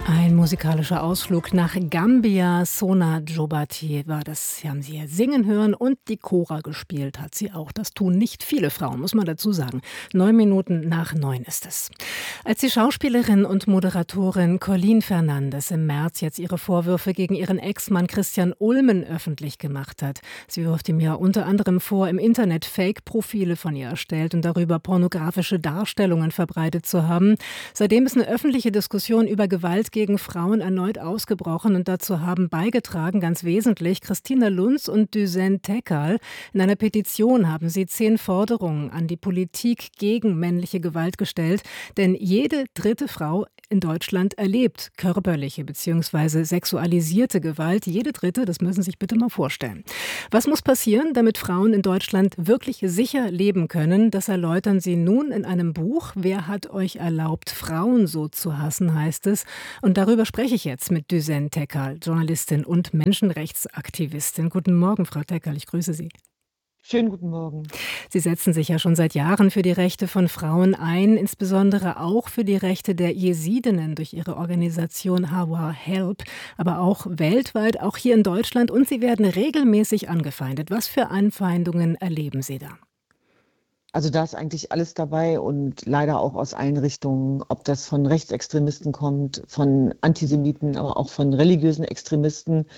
Ein musikalischer Ausflug nach Gambia. Sona Jobati war das. Sie haben sie hier singen hören und die Kora gespielt hat sie auch. Das tun nicht viele Frauen, muss man dazu sagen. 9 Minuten nach 9 ist es. Als die Schauspielerin und Moderatorin Colleen Fernandes im März jetzt ihre Vorwürfe gegen ihren Ex-Mann Christian Ulmen öffentlich gemacht hat. Sie wirft ihm ja unter anderem vor, im Internet Fake-Profile von ihr erstellt und darüber pornografische Darstellungen verbreitet zu haben. Seitdem ist eine öffentliche Diskussion über Gewalt gegen Frauen erneut ausgebrochen und dazu haben beigetragen, ganz wesentlich, Christina Lunz und Düsen Tekal. In einer Petition haben sie 10 Forderungen an die Politik gegen männliche Gewalt gestellt, denn jede dritte Frau in Deutschland erlebt körperliche bzw. sexualisierte Gewalt. Jede dritte, das müssen Sie sich bitte mal vorstellen. Was muss passieren, damit Frauen in Deutschland wirklich sicher leben können? Das erläutern Sie nun in einem Buch. Wer hat euch erlaubt, Frauen so zu hassen, heißt es. Und darüber spreche ich jetzt mit Düsen Tekal, Journalistin und Menschenrechtsaktivistin. Guten Morgen, Frau Tekal, ich grüße Sie. Schönen guten Morgen. Sie setzen sich ja schon seit Jahren für die Rechte von Frauen ein, insbesondere auch für die Rechte der Jesidinnen durch Ihre Organisation Hawa Help, aber auch weltweit, auch hier in Deutschland. Und Sie werden regelmäßig angefeindet. Was für Anfeindungen erleben Sie da? Also da ist eigentlich alles dabei und leider auch aus allen Richtungen, ob das von Rechtsextremisten kommt, von Antisemiten, aber auch von religiösen Extremisten.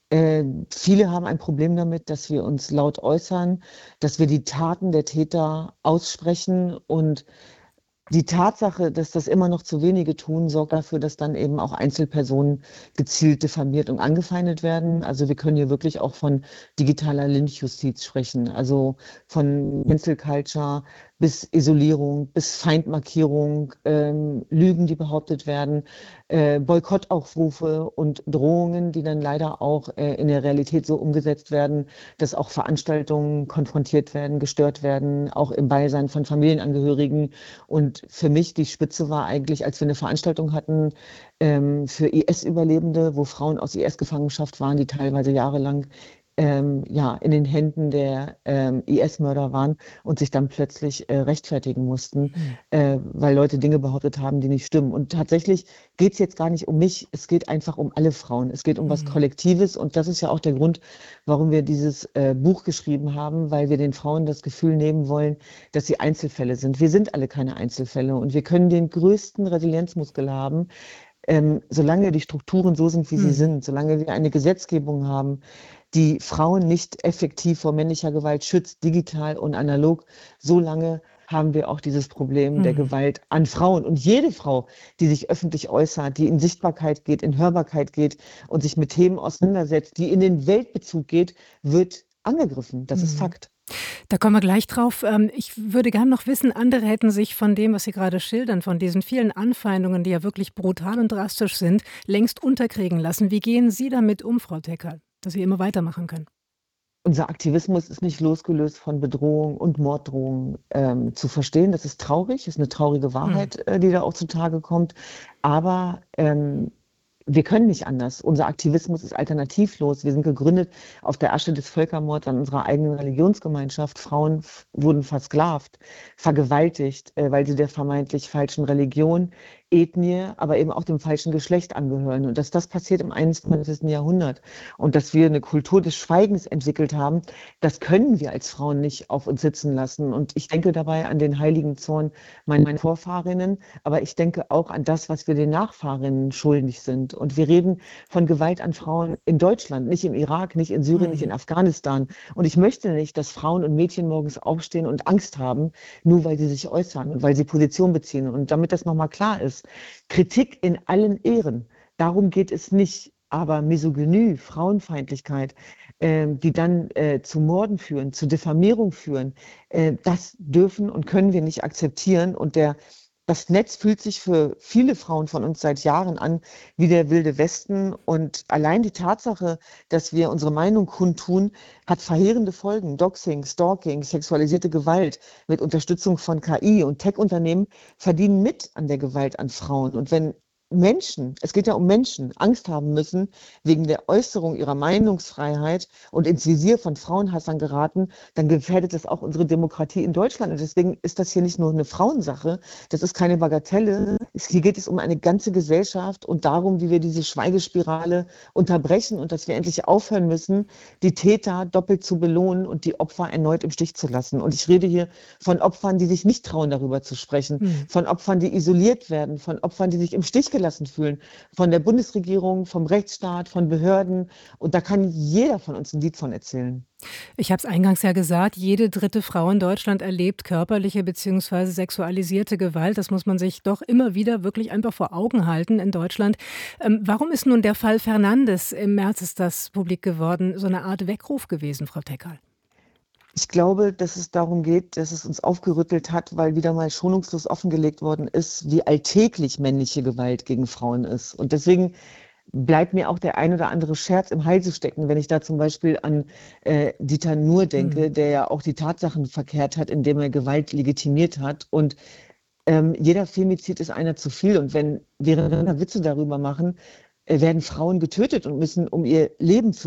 Viele haben ein Problem damit, dass wir uns laut äußern, dass wir die Taten der Täter aussprechen, und die Tatsache, dass das immer noch zu wenige tun, sorgt dafür, dass dann eben auch Einzelpersonen gezielt diffamiert und angefeindet werden. Also wir können hier wirklich auch von digitaler Lynchjustiz sprechen, also von Cancel Culture bis Isolierung, bis Feindmarkierung, Lügen, die behauptet werden, Boykottaufrufe und Drohungen, die dann leider auch in der Realität so umgesetzt werden, dass auch Veranstaltungen konfrontiert werden, gestört werden, auch im Beisein von Familienangehörigen. Und für mich die Spitze war eigentlich, als wir eine Veranstaltung hatten für IS-Überlebende, wo Frauen aus IS-Gefangenschaft waren, die teilweise jahrelang ja, in den Händen der IS-Mörder waren und sich dann plötzlich rechtfertigen mussten, weil Leute Dinge behauptet haben, die nicht stimmen. Und tatsächlich geht es jetzt gar nicht um mich, es geht einfach um alle Frauen. Es geht um was Kollektives, und das ist ja auch der Grund, warum wir dieses Buch geschrieben haben, weil wir den Frauen das Gefühl nehmen wollen, dass sie Einzelfälle sind. Wir sind alle keine Einzelfälle, und wir können den größten Resilienzmuskel haben, solange die Strukturen so sind, wie sie sind, solange wir eine Gesetzgebung haben, die Frauen nicht effektiv vor männlicher Gewalt schützt, digital und analog, solange haben wir auch dieses Problem der Gewalt an Frauen. Und jede Frau, die sich öffentlich äußert, die in Sichtbarkeit geht, in Hörbarkeit geht und sich mit Themen auseinandersetzt, die in den Weltbezug geht, wird angegriffen. Das ist Fakt. Da kommen wir gleich drauf. Ich würde gerne noch wissen, andere hätten sich von dem, was Sie gerade schildern, von diesen vielen Anfeindungen, die ja wirklich brutal und drastisch sind, längst unterkriegen lassen. Wie gehen Sie damit um, Frau Tekal, dass Sie immer weitermachen können? Unser Aktivismus ist nicht losgelöst von Bedrohung und Morddrohungen zu verstehen. Das ist traurig, ist eine traurige Wahrheit, die da auch zutage kommt. Aber wir können nicht anders. Unser Aktivismus ist alternativlos. Wir sind gegründet auf der Asche des Völkermords an unserer eigenen Religionsgemeinschaft. Frauen wurden versklavt, vergewaltigt, weil sie der vermeintlich falschen Religion, Ethnie, aber eben auch dem falschen Geschlecht angehören. Und dass das passiert im 21. Jahrhundert und dass wir eine Kultur des Schweigens entwickelt haben, das können wir als Frauen nicht auf uns sitzen lassen. Und ich denke dabei an den heiligen Zorn meiner Vorfahrinnen, aber ich denke auch an das, was wir den Nachfahrinnen schuldig sind. Und wir reden von Gewalt an Frauen in Deutschland, nicht im Irak, nicht in Syrien, nicht in Afghanistan. Und ich möchte nicht, dass Frauen und Mädchen morgens aufstehen und Angst haben, nur weil sie sich äußern und weil sie Position beziehen. Und damit das nochmal klar ist, Kritik in allen Ehren, darum geht es nicht. Aber Misogynie, Frauenfeindlichkeit, die dann zu Morden führen, zu Diffamierung führen, das dürfen und können wir nicht akzeptieren. Und das Netz fühlt sich für viele Frauen von uns seit Jahren an wie der Wilde Westen. Und allein die Tatsache, dass wir unsere Meinung kundtun, hat verheerende Folgen. Doxing, Stalking, sexualisierte Gewalt mit Unterstützung von KI, und Tech-Unternehmen verdienen mit an der Gewalt an Frauen. Und wenn Menschen, es geht ja um Menschen, Angst haben müssen wegen der Äußerung ihrer Meinungsfreiheit und ins Visier von Frauenhassern geraten, dann gefährdet das auch unsere Demokratie in Deutschland. Und deswegen ist das hier nicht nur eine Frauensache, das ist keine Bagatelle. Hier geht es um eine ganze Gesellschaft und darum, wie wir diese Schweigespirale unterbrechen und dass wir endlich aufhören müssen, die Täter doppelt zu belohnen und die Opfer erneut im Stich zu lassen. Und ich rede hier von Opfern, die sich nicht trauen, darüber zu sprechen, Hm. von Opfern, die isoliert werden, von Opfern, die sich im Stich gelassen fühlen, von der Bundesregierung, vom Rechtsstaat, von Behörden. Und da kann jeder von uns ein Lied von erzählen. Ich habe es eingangs ja gesagt, jede dritte Frau in Deutschland erlebt körperliche bzw. sexualisierte Gewalt. Das muss man sich doch immer wieder wirklich einfach vor Augen halten in Deutschland. Warum ist nun der Fall Fernandes, im März ist das publik geworden, so eine Art Weckruf gewesen, Frau Teckerl? Ich glaube, dass es darum geht, dass es uns aufgerüttelt hat, weil wieder mal schonungslos offengelegt worden ist, wie alltäglich männliche Gewalt gegen Frauen ist. Und deswegen bleibt mir auch der ein oder andere Scherz im Halse stecken, wenn ich da zum Beispiel an Dieter Nuhr Hm. denke, der ja auch die Tatsachen verkehrt hat, indem er Gewalt legitimiert hat. Und jeder Femizid ist einer zu viel. Und wenn wir Witze darüber machen, werden Frauen getötet und müssen um ihr Leben